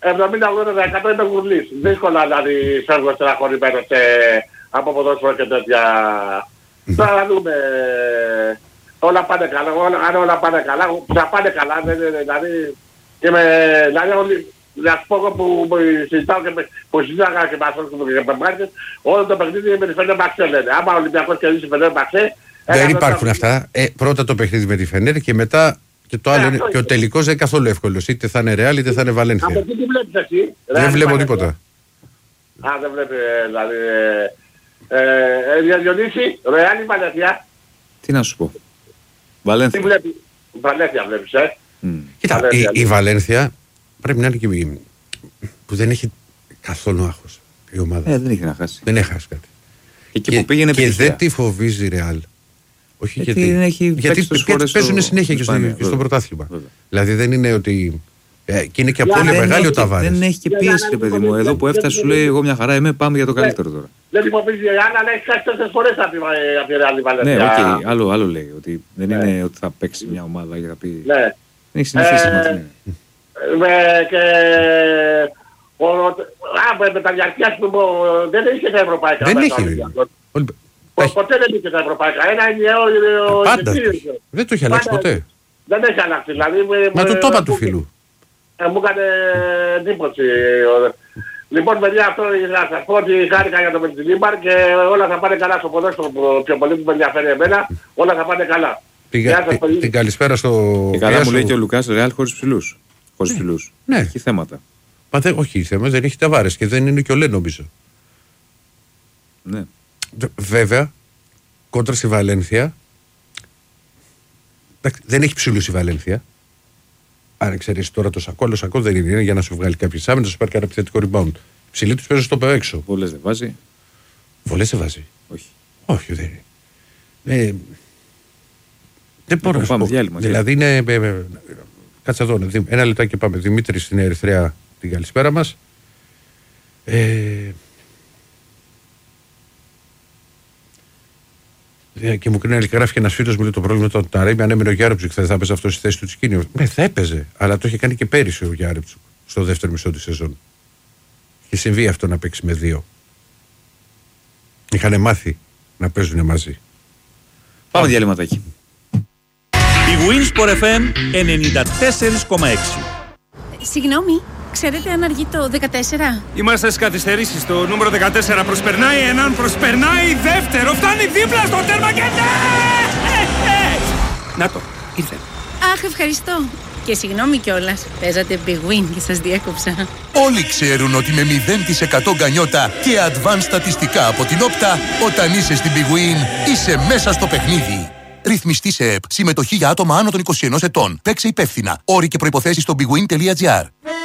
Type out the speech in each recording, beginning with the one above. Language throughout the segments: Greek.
70-80% είναι γουρλής. Δύσκολα δηλαδή φεύγω στεναχωρημένος από ποδόσφαιρο και τέτοια. Τώρα να δούμε. Όλα πάνε καλά. Αν όλα πάνε καλά, θα πάνε καλά. Δηλαδή, να σου πω που συζητάω και που συζητάγα και με μάρκες, όλο το παιχνίδι με τη Φενέρμπαξε λένε. Άμα ο Ολυμπιακός κερδίσει Φενέρμπαξε... Δεν υπάρχουν αυτά. Πρώτα το παιχνίδι με τη Φενέρ και μετά και το άλλο είναι, και ο τελικός δεν είναι καθόλου εύκολος. Είτε θα είναι Ρεάλ είτε θα είναι Βαλένθια. Από εκεί τι βλέπεις εσύ? Δεν βλέπω τίποτα. Α, δεν βλέπει δηλαδή... Διονύση, Ρεάλ ή Βαλένθια? Τι να σου πω. Βαλένθια. Τι βλέπει? Βαλένθια βλέπεις, Κοίτα, η Βαλένθια πρέπει να είναι και που δεν έχει καθόλου άγχος η ομάδα. Δεν έχει να χάσει. Δεν έχει χάσει κάτι. Εκεί που πήγαινε και δεν τη φοβίζει η Ρεάλ. Όχι γιατί παίζουν συνέχεια και στο πρωτάθλημα. Δηλαδή δεν είναι ότι... και είναι και απόλυτα μεγάλη ο Ταβάρες. Δεν έχει και πίεση, ρε παιδί μου. Εδώ που έφτασε σου λέει εγώ μια χαρά είμαι, πάμε για το καλύτερο τώρα. Δεν υποφύγει η Ρεάλ, αλλά έχει χάσει 4 φορές από τη Ρεάλ η Βαλένθια. Ναι, άλλο λέει. Ότι δεν είναι ότι θα παίξει μια ομάδα για να πει... Δεν έχει συνηθίσει με και με τα διαρκείας που δεν είχε τα ευρωπαϊκά. Δεν έχει. Ποτέ δεν είχε τα ευρωπαϊκά. Ένα ενιαίο... Πάντα. Δεν το έχει αλλάξει ποτέ. Δεν έχει αλλάξει. Μα το τόπα του φίλου. Μου έκανε εντύπωση. Λοιπόν, παιδιά, αυτό να σας πω ότι χάρηκα για το Μεντζιλίμπαρ και όλα θα πάνε καλά στο ποδόσφαιρο πιο πολύ που με ενδιαφέρει εμένα. Όλα θα πάνε καλά. Την καλησπέρα στο... Και καλά μου λέει και ο Λουκάς Ρεάλ χωρίς ψηλούς. Χωρίς ψηλούς. Ναι. Έχει θέματα. Όχι, θέματα δεν έχει Ταβάρες και δεν είναι και ο Λέ νομίζω. Ναι. Βέβαια, κόντρα στη Βαλένθια, δεν έχει ψηλούς η Βαλένθια. Αν εξαιρέσει τώρα το Σακό, ο Σακό δεν είναι για να σου βγάλει κάποιες άμυνες, να σου πάρει κανένα επιθετικό rebound. Ψηλή τους παίζουν στο έξω. Βολές δεν βάζει. Βολές δεν βάζει. Όχι, δεν είναι. Δεν μπορώ να σου πω. Δηλαδή είναι... Κάτσε εδώ, ένα λεπτάκι και πάμε. Δημήτρη στην Ερυθρέα, την καλησπέρα μας. Και μου κρίνει γράφει και ένας φίλος μου λέει το πρόβλημα του Ταρέμι, αν έμεινε ο Γιάρεψουκ θα έπαιζε αυτό στη θέση του Τσικίνιο. Ναι, θα έπαιζε, αλλά το είχε κάνει και πέρυσι ο Γιάρεψουκ στο δεύτερο μισό της σεζόν. Είχε συμβεί αυτό να παίξει με δύο. Είχανε μάθει να παίζουν μαζί. Πάμε διαλυματάκι. Η Winsport FM 94,6. Συγγνώμη, ξέρετε αν αργεί το 14? Είμαστε στις καθυστερήσεις. Το νούμερο 14 προσπερνάει έναν, προσπερνάει δεύτερο. Φτάνει δίπλα στο τέρμα και ναι! Να το, ήρθε. Αχ, ευχαριστώ. Και συγγνώμη κιόλας, παίζατε Big Win και σας διέκοψα. Όλοι ξέρουν ότι με 0% γκανιότα και advanced στατιστικά από την Όπτα, όταν είσαι στην Big Win, είσαι μέσα στο παιχνίδι. Ρυθμιστή σε ΕΠ. Συμμετοχή για άτομα άνω των 21 ετών. Παίξε υπεύθυνα. Όροι και προϋποθέσεις στο bigwin.gr.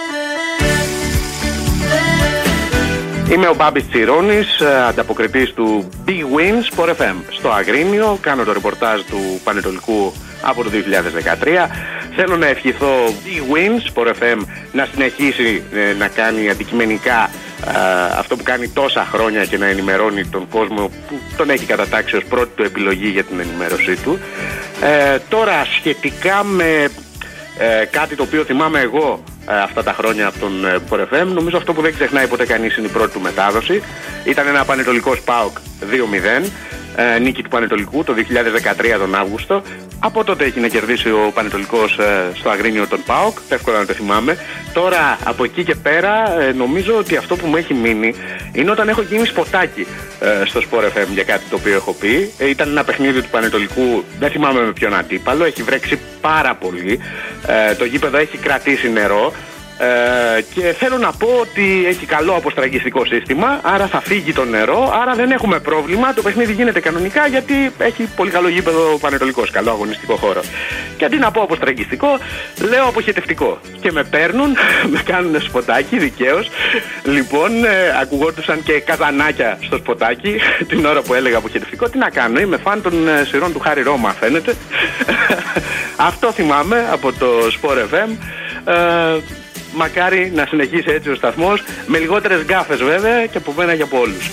Είμαι ο Μπάμπης Τσιρώνης, ανταποκριτής του Big Win Sport FM. Στο Αγρίνιο κάνω το ρεπορτάζ του Πανετολικού από το 2013. Θέλω να ευχηθώ Big Win Sport FM να συνεχίσει να κάνει αντικειμενικά αυτό που κάνει τόσα χρόνια και να ενημερώνει τον κόσμο που τον έχει κατατάξει ως πρώτη του επιλογή για την ενημέρωσή του. Τώρα σχετικά με κάτι το οποίο θυμάμαι εγώ αυτά τα χρόνια από τον Sport FM, νομίζω αυτό που δεν ξεχνάει ποτέ κανείς είναι η πρώτη του μετάδοση. Ήταν ένα Πανετολικός ΠΑΟΚ 2-0, νίκη του Πανετολικού το 2013 τον Αύγουστο. Από τότε έχει να κερδίσει ο Πανετολικός στο Αγρίνιο τον ΠΑΟΚ, εύκολα να το θυμάμαι. Τώρα από εκεί και πέρα νομίζω ότι αυτό που μου έχει μείνει είναι όταν έχω γίνει σποτάκι στο Sport FM για κάτι το οποίο έχω πει. Ήταν ένα παιχνίδι του Πανετολικού, δεν θυμάμαι με ποιον αντίπαλο, έχει βρέξει πάρα πολύ, το γήπεδο έχει κρατήσει νερό. Και θέλω να πω ότι έχει καλό αποστραγγιστικό σύστημα, άρα θα φύγει το νερό, άρα δεν έχουμε πρόβλημα, το παιχνίδι γίνεται κανονικά γιατί έχει πολύ καλό γήπεδο Πανετολικός, καλό αγωνιστικό χώρο. Και αντί να πω αποστραγγιστικό, λέω αποχετευτικό. Και με παίρνουν, με κάνουν σποτάκι δικαίως. Λοιπόν, ακουγόντουσαν και καζανάκια στο σποτάκι την ώρα που έλεγα αποχετευτικό. Τι να κάνω, είμαι φαν των σειρών του Χάρη Ρώμα, φαίνεται. Αυτό θυμάμαι από το Sport FM. Μακάρι να συνεχίσει έτσι ο σταθμός, με λιγότερες γκάφες βέβαια και από μένα για από όλους.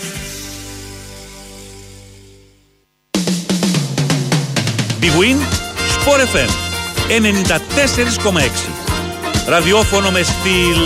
Big Win Sport FM 94,6. Ραδιόφωνο με στυλ